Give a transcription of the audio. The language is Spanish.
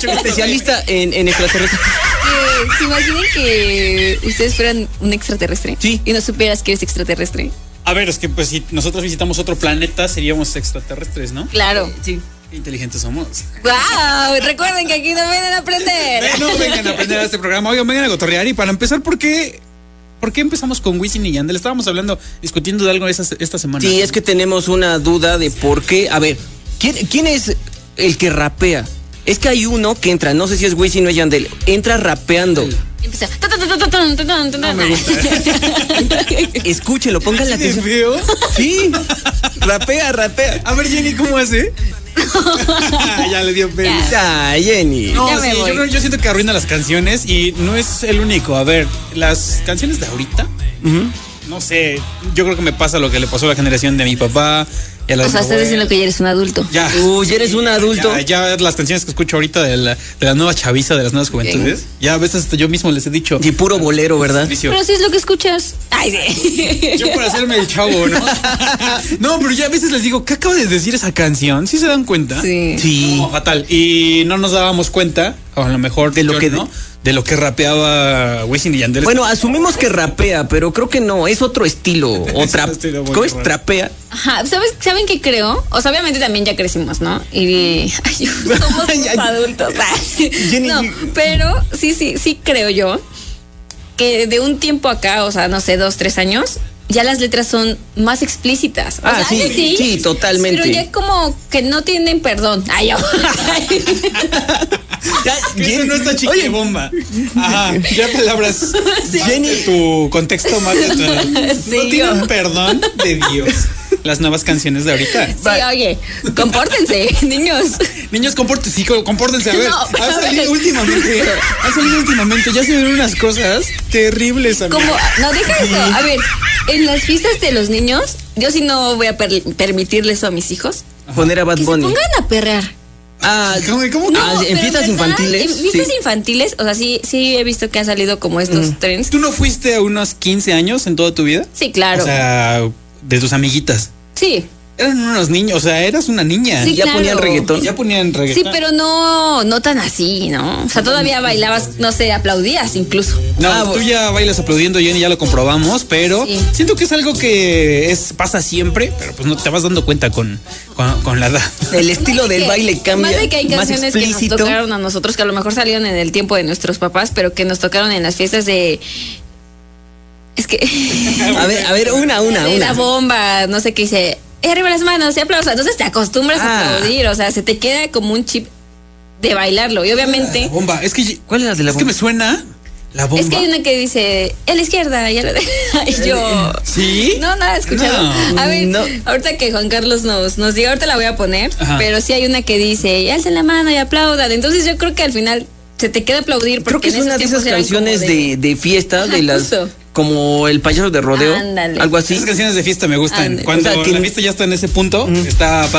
Especialista en extraterrestres. ¿Se imaginen que ustedes fueran un extraterrestre? Sí. Y no supieras que eres extraterrestre. A ver, es que pues si nosotros visitamos otro planeta seríamos extraterrestres, ¿no? Claro. Sí. Qué inteligentes somos. ¡Wow! Recuerden que aquí no vienen a aprender. No vengan a aprender a este programa. Oigan, vengan a cotorrear. Y para empezar, ¿por qué empezamos con Wisin y Yandel? Estábamos discutiendo de algo esta semana. Sí, es que tenemos una duda de por qué. A ver, ¿quién es el que rapea? Es que hay uno que entra, no sé si es Wisin o es Yandel, entra rapeando. Empieza. No me gusta. Escúchelo, pongan la ¿Así de atención. feo? Sí, rapea. A ver, Jenny, ¿cómo hace? Ya le dio pena. Ah, Jenny. No, Ya me sí, voy. yo siento que arruina las canciones y no es el único. A ver, las canciones de ahorita, no sé, yo creo que me pasa lo que le pasó a la generación de mi papá. Y a la O de sea, mi estás abuela. diciendo que ya eres un adulto. Ya. Uy, eres un adulto. Ya las canciones que escucho ahorita de la nueva chaviza, de las nuevas juventudes. Ya a veces hasta yo mismo les he dicho. Y puro bolero, ¿verdad? Vicio. Pero si es lo que escuchas. Ay, sí. Yo por hacerme el chavo, ¿no? No, pero ya a veces les digo, ¿qué acaba de decir esa canción? ¿Sí se dan cuenta? Sí. Sí. No, fatal. Y no nos dábamos cuenta, o a lo mejor De lo yo que- no, de lo que rapeaba Wisin y Yandel. Bueno, asumimos que rapea, pero creo que no, es otro estilo. O otro estilo muy ¿Cómo es? raro. Trapea. Ajá, ¿saben qué creo? O sea, obviamente también ya crecimos, ¿no? Y ay, somos Ay, unos adultos. Jenny. No, pero sí creo yo que de un tiempo acá, o sea, no sé, 2, 3 años, ya las letras son más explícitas. O sea, sí, antes sí, totalmente. Pero ya como que no tienen perdón. Ay, yo. Ya, Eso no está Oye, chiquibomba. Ajá, ya palabras. Sí. Jenny, tu contexto más de tu. Sí, No tienen yo. perdón de Dios. Las nuevas canciones de ahorita. Sí, oye, compórtense, niños. Niños, compórtense. A ver, No, pero ha a ver. salido últimamente. Ya se ven unas cosas terribles, amigo. Como, no, deja eso. A ver, en las fiestas de los niños, yo sí no voy a permitirle eso a mis hijos. poner a Bad Que se Bunny. pongan a perrear. Ah, ¿Cómo? No, Ah, en pero fiestas ¿verdad? infantiles, En fiestas sí. infantiles, o sea, sí he visto que han salido como estos trends. ¿Tú no fuiste a unos 15 años en toda tu vida? Sí, claro. O sea, de tus amiguitas. Sí. Eran unos niños, o sea, eras una niña. Sí, ya claro. ponían reggaetón. Ya ponían Sí, reggaetón. pero no tan así, ¿no? O sea, todavía bailabas, no sé, aplaudías incluso. No, tú ya bailas aplaudiendo, Jenny, ya lo comprobamos, pero Sí. siento que es algo que pasa siempre, pero pues no te vas dando cuenta con la edad. El estilo del Que- baile cambia. Más de que hay más canciones que nos explícito. tocaron a nosotros, que a lo mejor salieron en el tiempo de nuestros papás, pero que nos tocaron en las fiestas de... Es que... A ver, una. de la bomba, no sé qué dice... arriba las manos y aplausos. Entonces te acostumbras a aplaudir, o sea, se te queda como un chip de bailarlo. Y obviamente... La bomba, es que... ¿Cuál es la de la Es que bomba? me suena la bomba. Es que hay una que dice, a la izquierda, y a la y yo... ¿Sí? No, nada, he escuchado. No. A ver, No. ahorita que Juan Carlos nos diga, ahorita la voy a poner, Ajá. pero sí hay una que dice, alcen la mano y aplaudan. Entonces yo creo que al final se te queda aplaudir. Creo Porque que es en una esos de esas tiempos eran como canciones de fiesta, Ajá, de las... justo. Como el payaso de rodeo. Ándale. Algo así. Esas canciones de fiesta me gustan. Ándale. Cuando O sea, que- la fiesta ya está en ese punto, está